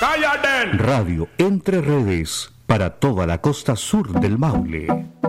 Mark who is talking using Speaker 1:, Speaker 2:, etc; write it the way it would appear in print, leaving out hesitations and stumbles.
Speaker 1: Nayaden.
Speaker 2: Radio Entre Redes para toda la costa sur del Maule.